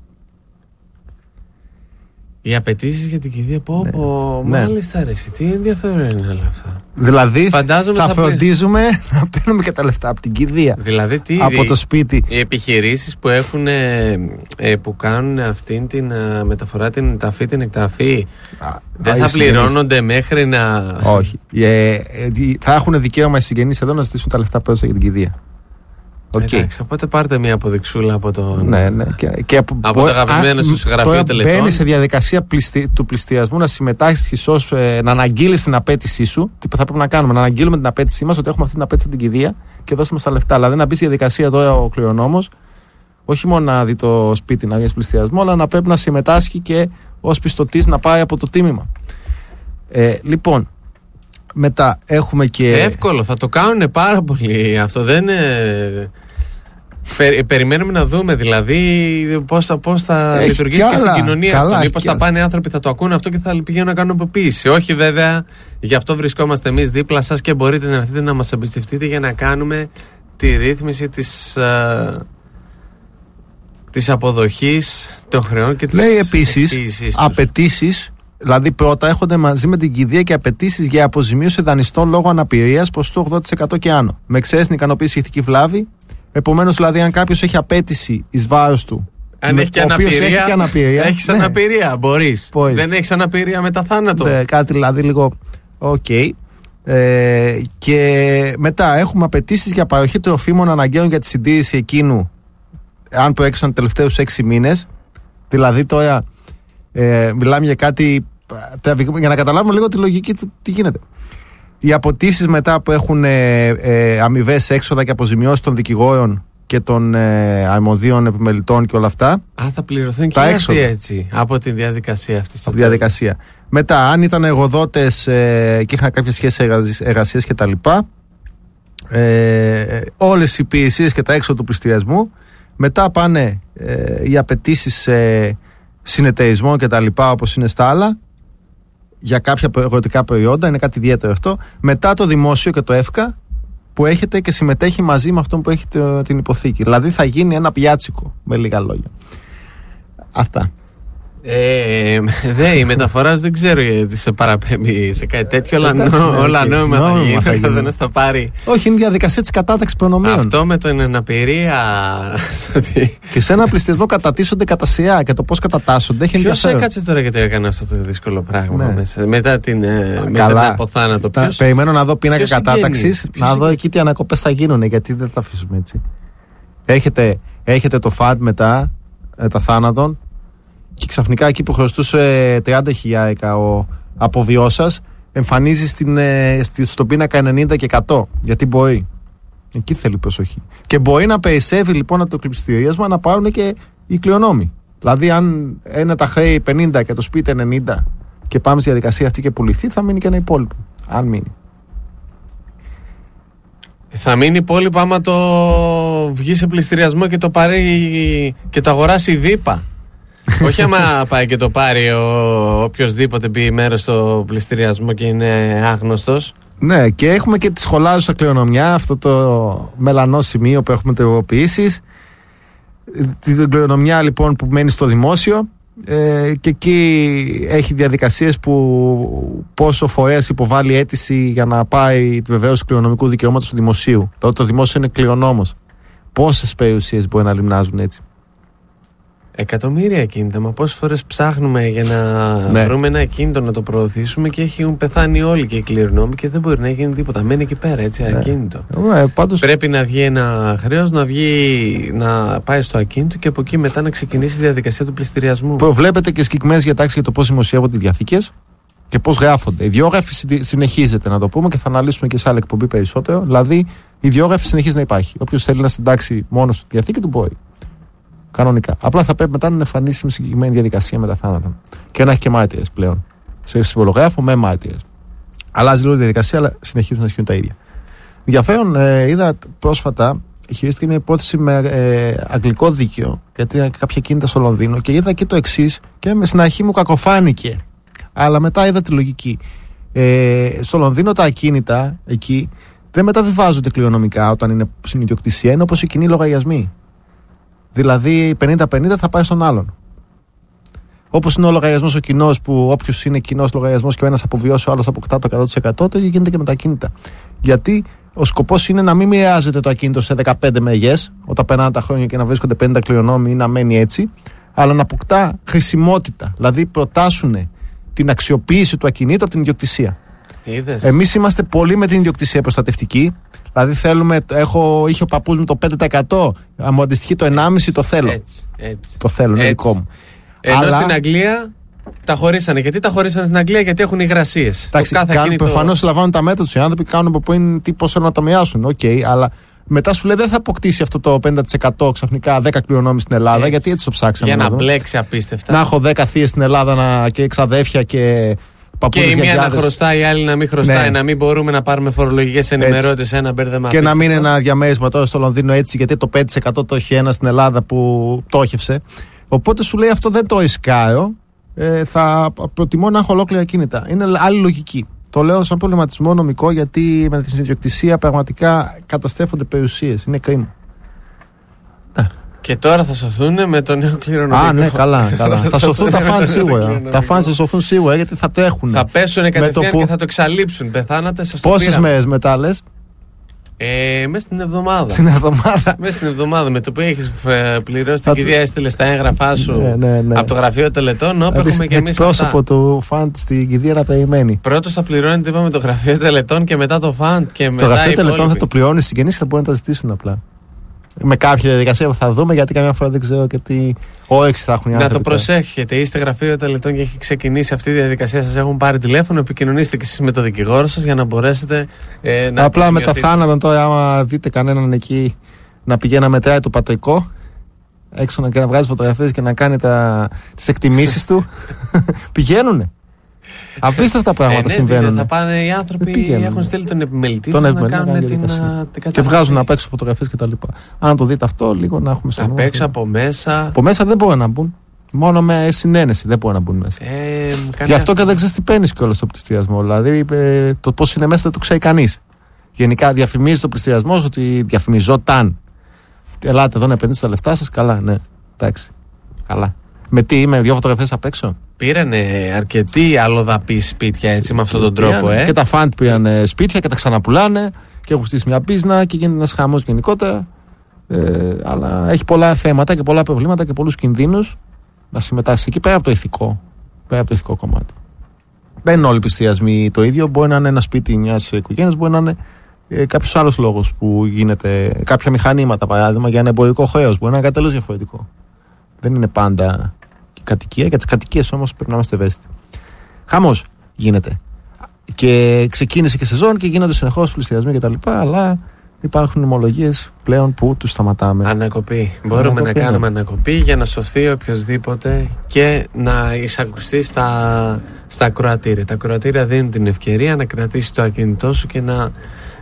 Οι απαιτήσεις για την κηδεία, πω, ναι. πω ναι. Μάλιστα ρε, τι ενδιαφέρον είναι όλα αυτά. Δηλαδή Φαντάζομαι θα, θα φροντίζουμε πει... να παίρνουμε και τα λεφτά από την κηδεία. Δηλαδή τι, από το σπίτι. Οι επιχειρήσεις που έχουν ε, που κάνουν αυτήν την α, μεταφορά, την ταφή, την εκταφή, α, δεν α, θα πληρώνονται συγγενείς. Μέχρι να... Όχι. Ε, ε, θα έχουν δικαίωμα οι συγγενείς εδώ να ζητήσουν τα λεφτά που έδωσαν για την κηδεία. Okay. Εντάξει, οπότε πάρτε μια αποδειξούλα από το, ναι, ναι. Και, και από, από το αγαπημένο σου γραφείο τελετών. Μπαίνει σε διαδικασία πληστι, του πληστηριασμού να συμμετάσχεις ως, ε, να αναγγείλεις την απέτησή σου. Τι θα πρέπει να κάνουμε, να αναγγείλουμε την απέτησή μας ότι έχουμε αυτή την απέτηση από την κηδεία και δώσουμε στα λεφτά. Δηλαδή να μπει στη διαδικασία τώρα ο κληρονόμος, όχι μόνο να δει το σπίτι να γίνει πληστηριασμό, αλλά να πρέπει να συμμετάσχει και ως πιστωτής να πάει από το τίμημα. Ε, λοιπόν. Μετά έχουμε και... Εύκολο, θα το κάνουν πάρα πολύ. Αυτό δεν είναι... Πε, περιμένουμε να δούμε δηλαδή πώς θα, πώς θα λειτουργήσει και, και στην κοινωνία καλά, αυτό. Μήπως θα πάνε οι άνθρωποι, θα το ακούνε αυτό και θα πηγαίνουν να κάνουν αποποίηση. Όχι βέβαια, γι' αυτό βρισκόμαστε εμείς δίπλα σας και μπορείτε να έρθετε να μας εμπιστευτείτε για να κάνουμε τη ρύθμιση της, α, της αποδοχής των χρεών και της... Λέει επίσης απαιτήσεις. Δηλαδή, πρώτα έρχονται μαζί με την κηδεία και απαιτήσεις για αποζημίωση δανειστών λόγω αναπηρίας ποσοστό ογδόντα τοις εκατό και άνω. Με εξαίρεση την ικανοποίηση για ηθική βλάβη. Επομένως, δηλαδή, αν κάποιος έχει απέτηση εις βάρος του. Αν έχει και, αναπηρία, έχει και αναπηρία. Έχεις ναι. αναπηρία, μπορείς. Μπορείς. Δεν έχεις αναπηρία μετά θάνατο. Ναι, κάτι δηλαδή λίγο. Οκ. Okay. Ε, και μετά έχουμε απαιτήσεις για παροχή τροφίμων αναγκαίων για τη συντήρηση εκείνου, αν προέκυψαν τους τελευταίους έξι μήνες. Δηλαδή, τώρα ε, μιλάμε για κάτι. Για να καταλάβουμε λίγο τη λογική του τι γίνεται. Οι απαιτήσεις μετά που έχουν ε, ε, αμοιβές έξοδα και αποζημιώσεις των δικηγόρων και των ε, αρμοδίων επιμελητών και όλα αυτά. Α, θα πληρωθούν και αυτοί έτσι από τη διαδικασία αυτή. Από τη διαδικασία. Μετά, αν ήταν εργοδότες ε, και είχαν κάποιες σχέσεις εργασίας και τα λοιπά, ε, όλες οι υπηρεσίες και τα έξοδα του πληστηριασμού. Μετά πάνε ε, οι απαιτήσεις ε, συνεταιρισμών και τα λοιπά, όπως είναι στα άλλα, για κάποια αγροτικά προϊόντα, είναι κάτι ιδιαίτερο αυτό. Μετά το δημόσιο και το ΕΦΚΑ που έχετε και συμμετέχει μαζί με αυτόν που έχει την υποθήκη. Δηλαδή θα γίνει ένα πιάτσικο, με λίγα λόγια. Αυτά. Ε, δε, η μεταφορά δεν ξέρω γιατί σε παραπέμπει σε κάτι τέτοιο, αλλά όλα νόμιμα θα γίνει. Δεν θα πάρει. Όχι, είναι η διαδικασία της κατάταξης προνομίων. Αυτό με την αναπηρία. Και σε ένα πληστηριασμό κατατίσσονται κατά σειρά και το πώς κατατάσσονται έχει ενδιαφέρον. Ποιος έκατσε τώρα και το έκανε αυτό το δύσκολο πράγμα μέσα, μετά την αποθάνατο. Περιμένω να δω πίνακα κατάταξης, να δω εκεί τι ανακοπές θα γίνουν, γιατί δεν θα αφήσουμε έτσι. Έχετε το φαντ μετά τα θάνατον. Και ξαφνικά εκεί που χρωστούσε τριάντα χιλιάρικα ο αποβιός σας, εμφανίζει στην, στη, στον πίνακα ενενήντα και εκατό. Γιατί μπορεί. Εκεί θέλει προσοχή. Και μπορεί να περισσεύει λοιπόν από το πληστηρίασμα να πάρουν και οι κληρονόμοι. Δηλαδή, αν είναι τα χρέη πενήντα και το σπίτι ενενήντα και πάμε στη διαδικασία αυτή και πουληθεί, θα μείνει και ένα υπόλοιπο. Αν μείνει. Θα μείνει υπόλοιπο άμα το βγει σε πληστηριασμό και το πάρει και το αγοράσει η ΔΥΠΑ. Όχι άμα πάει και το πάρει οποιοδήποτε μπει μέρος στο πληστηριασμό και είναι άγνωστος. Ναι, και έχουμε και τη σχολάζουσα κληρονομιά, αυτό το μελανό σημείο που έχουμε τυποποιήσεις. Την κληρονομιά λοιπόν που μένει στο δημόσιο, ε, και εκεί έχει διαδικασίες που πόσο φορέας υποβάλλει αίτηση για να πάει τη βεβαίωση κληρονομικού δικαιώματος του δημοσίου. Δηλαδή το δημόσιο είναι κληρονόμος. Πόσες περιουσίες μπορεί να λιμνάζουν έτσι? Εκατομμύρια ακίνητα. Μα πόσες φορές ψάχνουμε για να ναι. βρούμε ένα ακίνητο να το προωθήσουμε και έχουν πεθάνει όλοι και οι κληρονόμοι και δεν μπορεί να γίνει τίποτα. Μένει εκεί πέρα έτσι, ναι. ακίνητο. Ναι, πάντως... Πρέπει να βγει ένα χρέος, να, βγει, να πάει στο ακίνητο και από εκεί μετά να ξεκινήσει η διαδικασία του πληστηριασμού. Προβλέπετε και συγκεκριμένες διατάξεις για το πώς δημοσιεύονται οι διαθήκες και πώς γράφονται. Η ιδιόγραφη συνεχίζεται, να το πούμε, και θα αναλύσουμε και σε άλλη εκπομπή περισσότερο. Δηλαδή, η ιδιόγραφη συνεχίζει να υπάρχει. Όποιος θέλει να συντάξει μόνο στη διαθήκη του μπορεί. Κανονικά. Απλά θα πρέπει μετά να είναι εμφανίσιμη συγκεκριμένη διαδικασία μετά θάνατον. Και να έχει και μάρτυρες πλέον. Σε συμβολογράφο με μάρτυρες. Αλλάζει λίγο η διαδικασία, αλλά συνεχίζουν να ισχύουν τα ίδια. Ενδιαφέρον, ε, είδα πρόσφατα, χειρίστηκε μια υπόθεση με ε, αγγλικό δίκαιο, γιατί ήταν κάποια κίνητα στο Λονδίνο, και είδα και το εξής, και στην αρχή μου κακοφάνηκε. Αλλά μετά είδα τη λογική. Ε, στο Λονδίνο τα ακίνητα εκεί δεν μεταβιβάζονται κληρονομικά όταν είναι στην ιδιοκτησία, είναι όπως οι κοινοί λογαριασμοί. Δηλαδή πενήντα πενήντα θα πάει στον άλλον. Όπως είναι ο λογαριασμός ο κοινός, που όποιος είναι κοινός λογαριασμός και ο ένας αποβιώσει, ο άλλος αποκτά το εκατό τοις εκατό, το ίδιο γίνεται και με τα ακίνητα. Γιατί ο σκοπός είναι να μην μοιράζεται το ακίνητο σε δεκαπέντε μεγές, όταν περνάνε τα χρόνια και να βρίσκονται πενήντα κληρονόμοι ή να μένει έτσι, αλλά να αποκτά χρησιμότητα. Δηλαδή προτάσουν την αξιοποίηση του ακινήτου από την ιδιοκτησία. Εμείς είμαστε πολύ με την ιδιοκτησία προστατευτική. Δηλαδή θέλουμε, έχω, είχε ο παππούς μου το πέντε τοις εκατό, αν μου αντιστοιχεί το ενάμιση τοις εκατό, το θέλω. Έτσι, έτσι. Το θέλω, είναι δικό μου. Ενώ αλλά... στην Αγγλία τα χωρίσανε. Γιατί τα χωρίσανε στην Αγγλία? Γιατί έχουν υγρασίες. Εντάξει, προφανώς λαμβάνουν τα μέτρα τους οι άνθρωποι, κάνουν από που είναι τι, πώς θέλουν να το μοιάσουν. Οκ, okay, αλλά μετά σου λέει δεν θα αποκτήσει αυτό το πενήντα τοις εκατό ξαφνικά δέκα κληρονόμοι στην Ελλάδα, έτσι. Γιατί έτσι το ψάξαμε. Για να μπλέξει απίστευτα. Να έχω δέκα θείες στην Ελλάδα να... και εξαδέφια και. Και η μία να χρωστάει, η άλλη να μην χρωστάει, ναι. Να μην μπορούμε να πάρουμε φορολογικές ενημερότητες σε ένα μπέρδεμα. Και να μην είναι ένα διαμέρισμα τώρα στο Λονδίνο έτσι, γιατί το πέντε τοις εκατό το έχει ένα στην Ελλάδα που πτώχευσε. Οπότε σου λέει αυτό δεν το ρισκάρω. Ε, θα προτιμώ να έχω ολόκληρα κίνητα. Είναι άλλη λογική. Το λέω σαν προβληματισμό νομικό, γιατί με την ιδιοκτησία πραγματικά καταστρέφονται περιουσίες. Είναι κρίμα. Και τώρα θα σωθούν με το νέο κληρονομικό. Α, ναι, καλά. καλά. θα σωθούν τα φαν σίγουρα. Τα φαν θα σωθούν σίγουρα, γιατί θα τρέχουν. Θα πέσουν κατευθείαν που... και θα το εξαλείψουν. Πεθάνατε, σας το πήραμε. Πόσες μέρες μετά λες? Ε, μέσα στην εβδομάδα. Στην εβδομάδα. Μέσα στην εβδομάδα. Με το που έχεις πληρώσει την κηδεία, έστειλες τα έγγραφά σου, ναι, ναι, ναι. από το γραφείο τελετών, όπου έχουμε και εμείς. Πρόσωπο του φαντ στην κηδεία να περιμένει. Πρώτος θα πληρώνει, είπαμε, το γραφείο τελετών και μετά το φαντ. Το γραφείο τελετών θα το πληρώνει οι συγγενείς και θα μπορούν να τα ζητήσουν απλά. Με κάποια διαδικασία που θα δούμε, γιατί καμιά φορά δεν ξέρω και τι όρεξη θα έχουν οι άνθρωποι. Να το προσέχετε, είστε γραφείο τελετών και έχει ξεκινήσει αυτή η διαδικασία, σας έχουν πάρει τηλέφωνο, επικοινωνήστε και εσείς με το δικηγόρο σας για να μπορέσετε ε, να. Απλά με τα θάνατα τώρα, άμα δείτε κανέναν εκεί να πηγαίνει να μετράει το πατρικό έξω να, να βγάζει φωτογραφίες και να κάνει τις εκτιμήσεις του, πηγαίνουνε. Απίστευτα πράγματα ε, ναι, συμβαίνουν. Θα πάνε οι άνθρωποι, έχουν στείλει τον επιμελητή τον να κάνουν την, την και βγάζουν απ' έξω φωτογραφίες κτλ. Αν το δείτε αυτό, λίγο να έχουμε στο νου. Απ' έξω, από μέσα. Από μέσα δεν μπορούν να μπουν. Μόνο με συνένεση δεν μπορούν να μπουν μέσα. Ε, Γι' αυτό και δεν ξέρει τι παίρνει κιόλας στο πληστηριασμό. Δηλαδή ε, το πώς είναι μέσα δεν το ξέρει κανείς. Γενικά διαφημίζει το πληστηριασμό ότι διαφημιζόταν. Ελάτε εδώ να επενδύσετε τα λεφτά σας. Καλά, ναι. Εντάξει. Καλά. Με τι, με δύο φωτογραφίες απ' έξω. Πήρανε αρκετοί αλλοδαποί σπίτια έτσι με αυτόν τον τρόπο. Ε. Και τα φαντ πήραν σπίτια και τα ξαναπουλάνε και έχουν στήσει μια πίσνα και γίνεται ένας χαμός γενικότερα. Ε, αλλά έχει πολλά θέματα και πολλά προβλήματα και πολλούς κινδύνους να συμμετάσχει εκεί πέρα από το ηθικό, πέρα από το ηθικό κομμάτι. Δεν είναι όλοι οι πληστηριασμοί το ίδιο. Μπορεί να είναι ένα σπίτι μιας οικογένειας, μπορεί να είναι ε, κάποιος άλλος λόγος που γίνεται. Κάποια μηχανήματα, παράδειγμα, για ένα εμπορικό χρέος. Μπορεί να είναι κάτι τελείως διαφορετικό. Δεν είναι πάντα κατοικία. Για τις κατοικίες όμως πρέπει να είμαστε ευαίσθητοι. Χαμός γίνεται. Και ξεκίνησε και σεζόν και γίνονται συνεχώς πληστηριασμοί κτλ. Αλλά υπάρχουν ομολογίες πλέον που τους σταματάμε. Ανακοπή. Μπορούμε ανακοπή, να κάνουμε ναι. ανακοπή για να σωθεί οποιοδήποτε και να εισακουστεί στα, στα ακροατήρια. Τα ακροατήρια δίνουν την ευκαιρία να κρατήσει το ακίνητό σου και να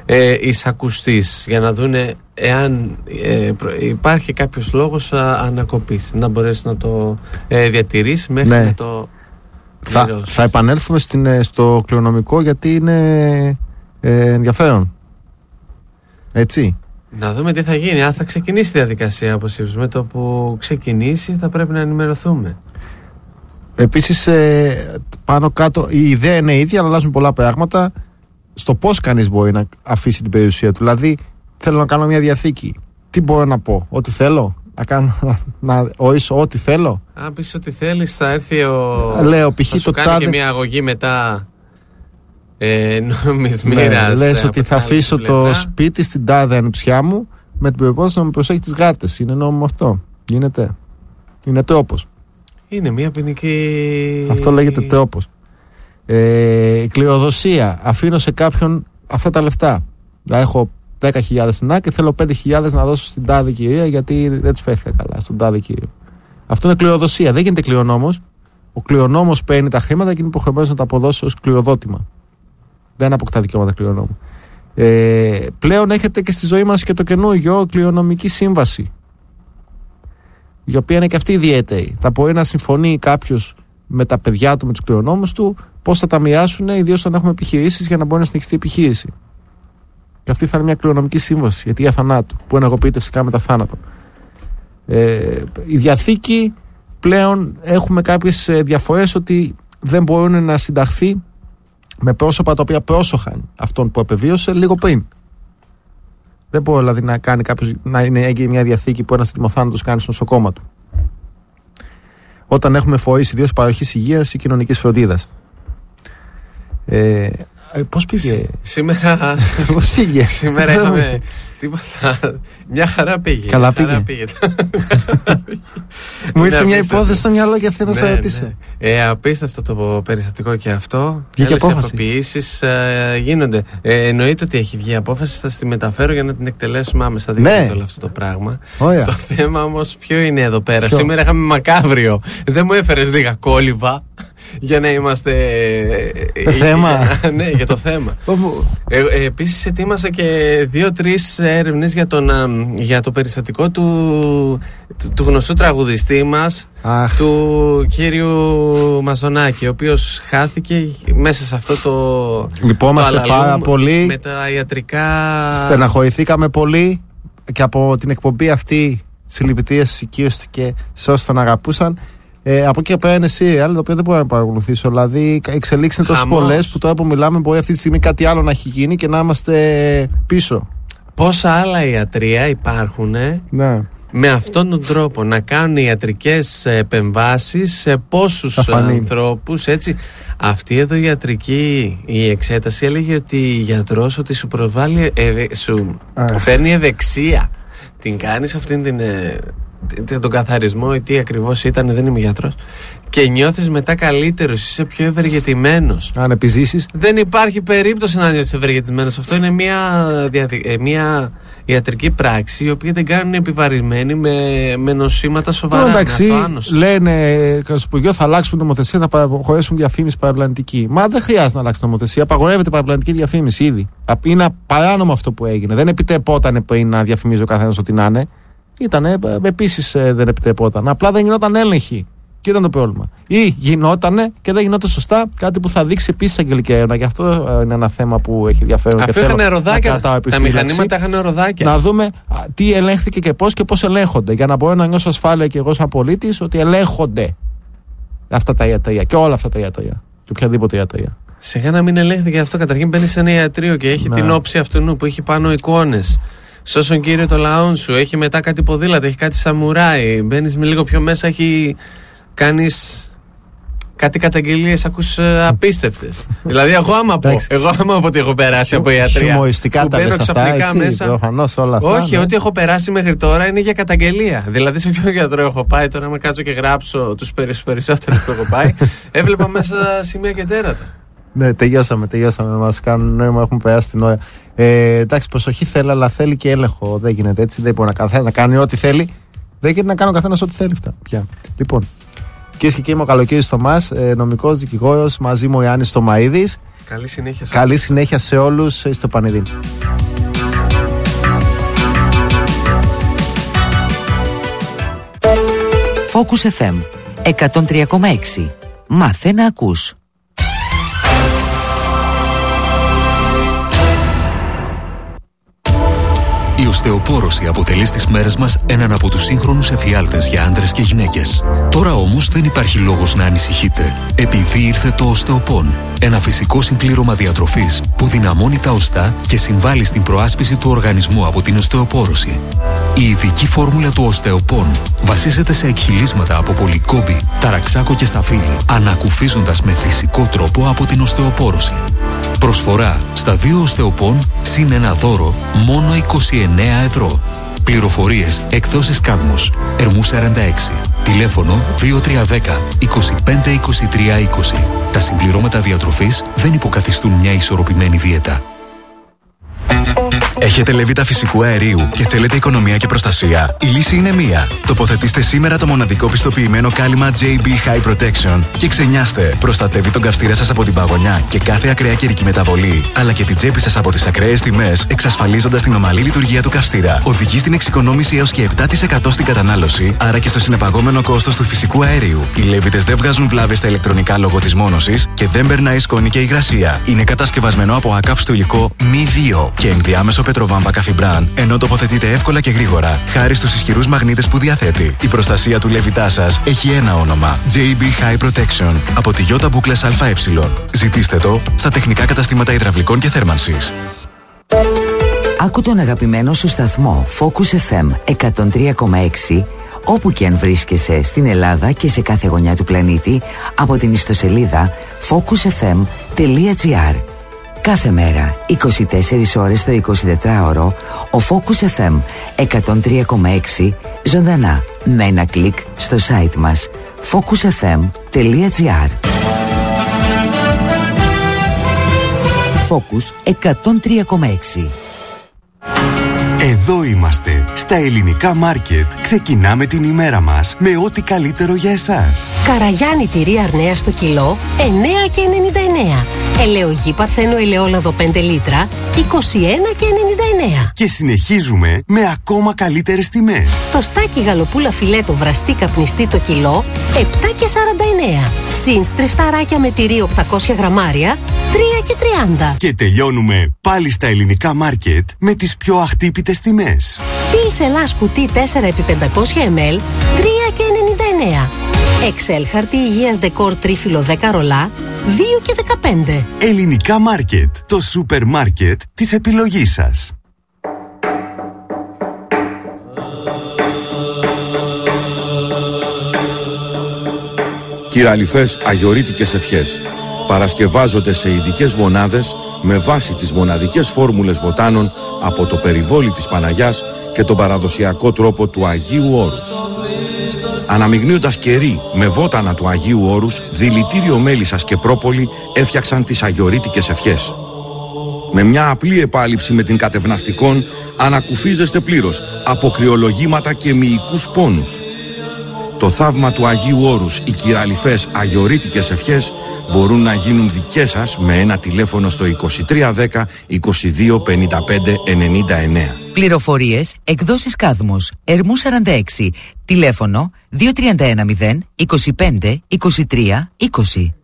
ε, εισακουστείς, για να δούνε εάν ε, υπάρχει κάποιος λόγος ανακοπής, να μπορέσει να το ε, διατηρήσει μέχρι ναι. να το θα, θα επανέλθουμε στην, στο κληρονομικό, γιατί είναι ε, ενδιαφέρον. Έτσι. Να δούμε τι θα γίνει. Αν θα ξεκινήσει η διαδικασία, όπως είπες, με το που ξεκινήσει θα πρέπει να ενημερωθούμε. Επίσης, ε, πάνω κάτω η ιδέα είναι ίδια, αλλά αλλάζουν πολλά πράγματα στο πώς κανείς μπορεί να αφήσει την περιουσία του. Δηλαδή, θέλω να κάνω μια διαθήκη. Τι μπορώ να πω? Ότι θέλω να κάνω, να ορίσω ό,τι θέλω. Αν πεις ότι θέλεις, θα έρθει ο... Λέω, π.χ. θα σου το κάνει τάδε... και μια αγωγή μετά ε, νομισμήρας. Ναι, λες ότι θα αφήσω το σπίτι στην τάδε ανιψιά μου με την προπόθεση να με προσέχει τις γάτες. Είναι νόμιμο αυτό? Γίνεται? Είναι τρόπος? Είναι μια ποινική... Αυτό λέγεται τρόπος. Ε, κληροδοσία. Αφήνω σε κάποιον αυτά τα λεφτά. Θα έχω δέκα χιλιάδες στην άκρη, θέλω πέντε χιλιάδες να δώσω στην τάδε κυρία, γιατί δεν της φέθηκα καλά, στον τάδε κύριο. Αυτό είναι κληροδοσία. Δεν γίνεται κληρονόμος. Ο κληρονόμος παίρνει τα χρήματα και είναι υποχρεωμένος να τα αποδώσει ως κληροδότημα. Δεν αποκτά δικαιώματα κληρονόμου. Ε, πλέον έχετε και στη ζωή μας και το καινούργιο κληρονομική σύμβαση, η οποία είναι και αυτή ιδιαίτερη. Θα μπορεί να συμφωνεί κάποιος με τα παιδιά του, με τους κληρονόμους του, πώς θα τα μοιράσουν, ιδίως όταν έχουμε επιχειρήσεις, για να μπορεί να συνεχιστεί η επιχείρηση. Και αυτή θα είναι μια κληρονομική σύμβαση για τη για θανάτου, που ενεργοποιείται φυσικά μετά θάνατο. Ε, η διαθήκη, πλέον έχουμε κάποιες διαφορές, ότι δεν μπορούν να συνταχθεί με πρόσωπα τα οποία πρόσοχαν αυτόν που απεβίωσε λίγο πριν. Δεν μπορεί δηλαδή να κάνει κάποιος, να είναι έγκυρη μια διαθήκη που ένας ετοιμοθάνατος κάνει στο νοσοκόμα του. Όταν έχουμε φορείς ιδίως παροχής υγείας ή κοινωνικής φροντίδας. Ε, πώς πήγε? Σήμερα, πώς πήγε? Σήμερα είχαμε τίποτα. Μια χαρά πήγε. Καλά πήγε. Χαρά πήγε. Μου ήρθε μια υπόθεση στο μυαλό και θέλω να σε ρωτήσω. Ναι. Ε, απίστευτο το περιστατικό και αυτό. Βγήκε απόφαση. Αποποιήσεις ε, γίνονται. Ε, εννοείται ότι έχει βγει απόφαση. Θα στη μεταφέρω για να την εκτελέσουμε άμεσα. Δεν ναι. είναι όλο αυτό το πράγμα. Ωραία. Το θέμα όμως ποιο είναι εδώ πέρα? Ποιο? Σήμερα είχαμε μακάβριο. Δεν μου έφερες λίγα κόλυβα για να είμαστε. Το θέμα. Ναι, για το θέμα. ε, ε, Επίσης ετοίμασα και δύο-τρεις έρευνες για, για το περιστατικό του, του, του γνωστού τραγουδιστή μας, Αχ. του κύριου Μαζονάκη, ο οποίος χάθηκε μέσα σε αυτό το. Λυπόμαστε το πάρα πολύ. Με τα ιατρικά. Στεναχωρηθήκαμε πολύ και από την εκπομπή αυτή. Συλληπιτήρες στους οικείους και σε όσους τον αγαπούσαν. Ε, από εκεί πέρα είναι serial, το οποίο δεν μπορώ να παρακολουθήσω. Δηλαδή, εξελίξεις είναι τόσο πολλές που τώρα που μιλάμε μπορεί αυτή τη στιγμή κάτι άλλο να έχει γίνει και να είμαστε πίσω. Πόσα άλλα ιατρεία υπάρχουν, ε? Ναι. Με αυτόν τον τρόπο να κάνουν ιατρικές επεμβάσεις σε πόσους ανθρώπους, έτσι. Αυτή εδώ η ιατρική η εξέταση έλεγε ότι γιατρός ότι σου προβάλλει, ευε, σου φέρνει ευεξία. Την κάνεις αυτήν την, την, τον καθαρισμό ή τι ακριβώς ήταν, δεν είμαι γιατρός, και νιώθεις μετά καλύτερος, είσαι πιο ευεργετημένος. Αν επιζήσεις. Δεν υπάρχει περίπτωση να νιώθεις ευεργετημένος. Αυτό είναι μια, μια ιατρική πράξη η οποία δεν κάνουν επιβαρημένοι με, με νοσήματα σοβαρά. Εντάξει, λένε Κασπουργείο θα αλλάξουν νομοθεσία, θα προχωρήσουν διαφήμιση παραπλανητική. Μα δεν χρειάζεται να αλλάξει νομοθεσία. Απαγορεύεται παραπλανητική διαφήμιση ήδη. Είναι παράνομο αυτό που έγινε. Δεν επιτρεπόταν πριν να διαφημίζει ο καθένας ό,τι να είναι. Ήτανε, επίσης δεν επιτρεπόταν. Απλά δεν γινόταν έλεγχη. Και ήταν το πρόβλημα. Ή γινότανε και δεν γινόταν σωστά, κάτι που θα δείξει επίσης αγγελική έρευνα. Και αυτό είναι ένα θέμα που έχει ενδιαφέρον. Αυτό είχαν ροδάκια. Τα μηχανήματα είχαν ροδάκια. Να δούμε α, τι ελέγχθηκε και πώς και πώς ελέγχονται. Για να μπορώ να νιώσω ασφάλεια και εγώ σαν πολίτης ότι ελέγχονται αυτά τα ιατρεία και όλα αυτά τα ιατρεία. Και οποιαδήποτε ιατρεία. Σιγά να μην ελέγχθηκε αυτό. Καταρχήν μπαίνει σε ένα ιατρείο και έχει να. την όψη αυτού που έχει πάνω εικόνες. Σώσον Κύριε το λαόν σου. Έχει μετά κάτι ποδήλατα, έχει κάτι σαμουράι. Μπαίνει με λίγο πιο μέσα, έχει. Κάνεις κάτι καταγγελίες, ακούς ε, απίστευτες. Δηλαδή εγώ άμα πω, εγώ άμα πω ότι έχω περάσει από ιατρία, χιουμοριστικά τα λες αυτά, έτσι, μέσα, προφανώς όλα αυτά. Όχι, ναι. Ό,τι έχω περάσει μέχρι τώρα είναι για καταγγελία. Δηλαδή σε ποιο γιατρό έχω πάει, τώρα με κάτσω και γράψω τους περισσότερους που έχω πάει, έβλεπα μέσα σημεία και τέρατα. Ναι, τελειώσαμε, τελειώσαμε. Μας κάνουν νόημα, έχουμε περάσει την ώρα. Ε, εντάξει, προσοχή θέλει, αλλά θέλει και έλεγχο. Δεν γίνεται έτσι, δεν μπορεί να, να κάνει ό,τι θέλει. Δεν γίνεται να κάνει ο καθένας ό,τι θέλει αυτά. Πια. Λοιπόν. Κυρίες και κύριοι, είμαι ο Καλοκαίρης Θωμάς, νομικός δικηγόρος, μαζί μου ο Ιάννης Θωμαΐδης. Καλή συνέχεια σε, Καλή συνέχεια σε όλους. Είστε πανηδοί. Focus εφ εμ εκατόν τρία κόμμα έξι. Μάθε να ακούς. Η οστεοπόρωση αποτελεί στις μέρες μας έναν από τους σύγχρονους εφιάλτες για άντρες και γυναίκες. Τώρα όμως δεν υπάρχει λόγος να ανησυχείτε, επειδή ήρθε το οστεοπόν. Ένα φυσικό συμπλήρωμα διατροφής που δυναμώνει τα οστά και συμβάλλει στην προάσπιση του οργανισμού από την οστεοπόρωση. Η ειδική φόρμουλα του οστεοπόν βασίζεται σε εκχυλίσματα από πολυκόμπη, ταραξάκο και σταφύλι, ανακουφίζοντας με φυσικό τρόπο από την οστεοπόρωση. Προσφορά στα δύο οστεοπόν συν ένα δώρο μόνο είκοσι εννέα ευρώ. Πληροφορίες εκδόσεις Κάδμος, Ερμού σαράντα έξι. Τηλέφωνο δύο τρία ένα μηδέν είκοσι πέντε είκοσι τρία είκοσι. Τα συμπληρώματα διατροφής δεν υποκαθιστούν μια ισορροπημένη δίαιτα. Έχετε λεβίτα φυσικού αερίου και θέλετε οικονομία και προστασία? Η λύση είναι μία. Τοποθετήστε σήμερα το μοναδικό πιστοποιημένο κάλυμα τζέι μπι High Protection και ξενιάστε. Προστατεύει τον καυστήρα σας από την παγωνιά και κάθε ακραία καιρική μεταβολή, αλλά και την τσέπη σας από τις ακραίες τιμές, εξασφαλίζοντας την ομαλή λειτουργία του καυστήρα. Οδηγεί στην εξοικονόμηση έως και επτά τοις εκατό στην κατανάλωση, άρα και στο συνεπαγόμενο κόστος του φυσικού αερίου. Οι λέβιτες δεν βγάζουν βλάβες στα ηλεκτρονικά λόγω της μόνωσης και δεν περνάει σκόνη και υγρασία. Είναι κατασκευασμένο από ακάψτο υλικό μη δύο και ενδιάμεσο πετροβάμβα καφιμπράν, ενώ τοποθετείται εύκολα και γρήγορα, χάρη στους ισχυρούς μαγνήτες που διαθέτει. Η προστασία του λεβιτά σας έχει ένα όνομα: τζέι μπι High Protection από τη Ιώτα Μπούκλες ΑΕ. Ζητήστε το στα τεχνικά καταστήματα υδραυλικών και θέρμανσης. Άκου τον αγαπημένο σου σταθμό Focus εφ εμ εκατόν τρία κόμμα έξι όπου και αν βρίσκεσαι στην Ελλάδα και σε κάθε γωνιά του πλανήτη από την ιστοσελίδα focus εφ εμ τελεία τζι άρ. Κάθε μέρα, είκοσι τέσσερις ώρες το εικοσιτετράωρο, ο Focus εφ εμ εκατόν τρία κόμμα έξι ζωντανά με ένα κλικ στο site μας focus εφ εμ τελεία τζι άρ. Focus εκατόν τρία κόμμα έξι. Εδώ είμαστε, στα ελληνικά μάρκετ. Ξεκινάμε την ημέρα μας με ό,τι καλύτερο για εσάς. Καραγιάννη τυρί Αρνέα στο κιλό, εννέα και ενενήντα εννέα. Ελαιογή Παρθένο ελαιόλαδο πέντε λίτρα, είκοσι ένα και ενενήντα εννέα. Και συνεχίζουμε με ακόμα καλύτερες τιμές. Το στάκι γαλοπούλα φιλέτο βραστή καπνιστή το κιλό, επτά και σαράντα εννέα. Συν στριφταράκια με τυρί οκτακόσια γραμμάρια, τρία και τριάντα. Και τελειώνουμε πάλι στα ελληνικά μάρκετ με τις πιο αχτύπητες τιμές. Πίς Ελλάς κουτί τέσσερα επί πεντακόσια μιλιλίτρα, τρία και ενενήντα εννέα. Excel χαρτί υγείας δεκόρ τρίφυλλο δέκα ρολά, δύο και δεκαπέντε. Ελληνικά μάρκετ, το σούπερ μάρκετ της επιλογής σας. Κυραλιφές αγιορείτικες ευχές παρασκευάζονται σε ειδικές μονάδες με βάση τις μοναδικές φόρμουλες βοτάνων από το περιβόλι της Παναγιάς και τον παραδοσιακό τρόπο του Αγίου Όρους. Αναμειγνύοντας κερί με βότανα του Αγίου Όρους, δηλητήριο μέλισσας και πρόπολη έφτιαξαν τις αγιορείτικες ευχές. Με μια απλή επάλυψη με την κατευναστικών ανακουφίζεστε πλήρως από κρυολογήματα και μυϊκούς πόνους. Το θαύμα του Αγίου Όρους, οι κυραλιφές αγιορείτικες ευχές μπορούν να γίνουν δικές σας με ένα τηλέφωνο στο είκοσι τρία δέκα είκοσι δύο πενήντα πέντε ενενήντα εννέα. Πληροφορίες εκδόσεις Κάδμος, Ερμού σαράντα έξι. Τηλέφωνο δύο τρία ένα μηδέν είκοσι πέντε είκοσι τρία είκοσι.